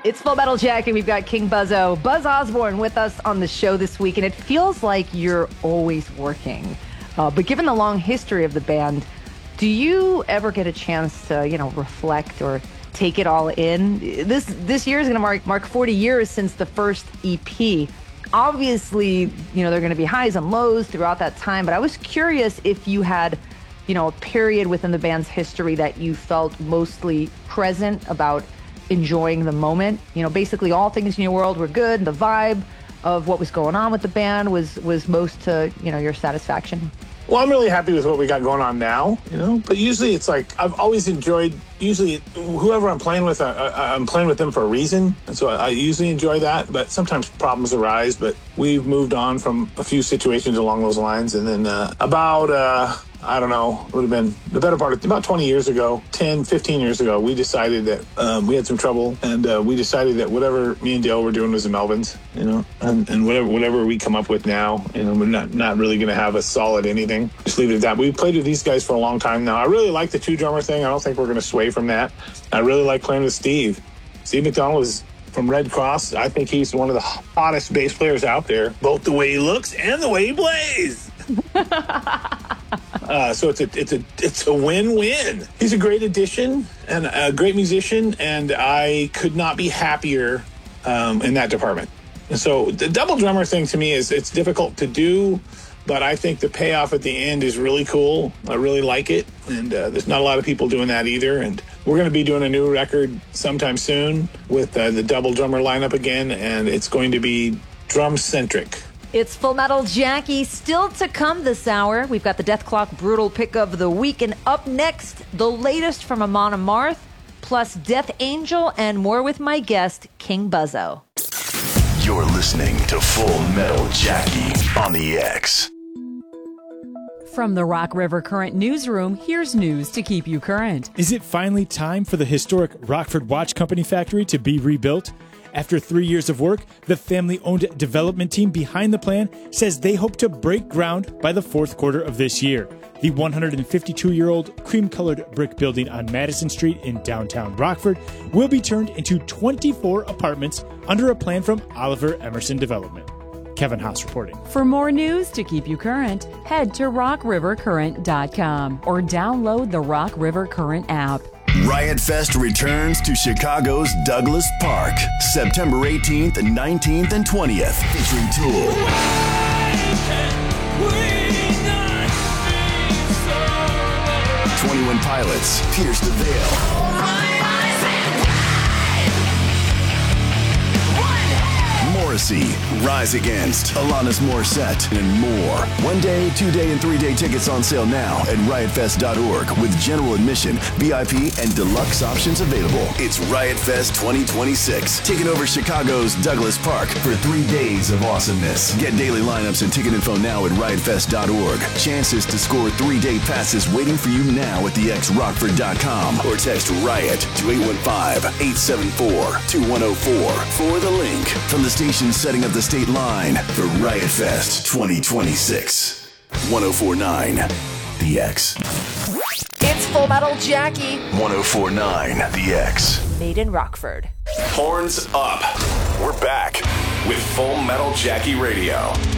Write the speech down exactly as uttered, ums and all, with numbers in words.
It's Full Metal Jacket. We've got King Buzzo, Buzz Osborne, with us on the show this week, and it feels like you're always working. Uh, but given the long history of the band, do you ever get a chance to, you know, reflect or take it all in? This this year is going to mark mark forty years since the first E P. Obviously, you know, there are going to be highs and lows throughout that time, but I was curious if you had, you know, a period within the band's history that you felt mostly present about enjoying the moment. You know, basically all things in your world were good. The vibe of what was going on with the band was was most to, you know, your satisfaction. Well, I'm really happy with what we got going on now, you know, but usually it's like I've always enjoyed, usually whoever I'm playing with, I, I, I'm playing with them for a reason. And so I, I usually enjoy that, but sometimes problems arise, but we've moved on from a few situations along those lines. And then uh, about, uh, I don't know, it would have been the better part of about twenty years ago, ten, fifteen years ago, we decided that um, we had some trouble, and uh, we decided that whatever me and Dale were doing was the Melvins, you know, and, and whatever whatever we come up with now, you know, we're not, not really going to have a solid anything. Just leave it at that. We've played with these guys for a long time now. I really like the two-drummer thing. I don't think we're going to sway from that. I really like playing with Steve. Steve McDonald is from Red Cross. I think he's one of the hottest bass players out there, both the way he looks and the way he plays. Uh, so it's a it's a it's a win-win. He's a great addition and a great musician, and I could not be happier um, in that department. And so the double drummer thing to me is it's difficult to do, but I think the payoff at the end is really cool. I really like it, and uh, there's not a lot of people doing that either. And we're going to be doing a new record sometime soon with uh, the double drummer lineup again, and it's going to be drum-centric. It's Full Metal Jackie. Still to come this hour, we've got the Death Clock Brutal Pick of the Week. And up next, the latest from Amon Amarth, plus Death Angel, and more with my guest, King Buzzo. You're listening to Full Metal Jackie on the X. From the Rock River Current newsroom, here's news to keep you current. Is it finally time for the historic Rockford Watch Company factory to be rebuilt? After three years of work, the family-owned development team behind the plan says they hope to break ground by the fourth quarter of this year. The one hundred fifty-two-year-old cream-colored brick building on Madison Street in downtown Rockford will be turned into twenty-four apartments under a plan from Oliver Emerson Development. Kevin Haas reporting. For more news to keep you current, head to rock river current dot com or download the Rock River Current app. Riot Fest returns to Chicago's Douglas Park, September eighteenth, nineteenth, and twentieth, featuring Tool, twenty-one Pilots, Pierce the Veil, Morrissey, Rise Against, Alanis Morissette, and more. One day, two day, and three day tickets on sale now at riot fest dot org with general admission, V I P, and deluxe options available. It's Riot Fest twenty twenty-six, taking over Chicago's Douglas Park for three days of awesomeness. Get daily lineups and ticket info now at riot fest dot org. Chances to score three-day passes waiting for you now at the x rockford dot com or text RIOT to eight one five, eight seven four, two one zero four for the link. From the station setting up the state line for Riot Fest twenty twenty-six. one oh four point nine The X. It's Full Metal Jackie. one oh four point nine The X. Made in Rockford. Horns up. We're back with Full Metal Jackie Radio.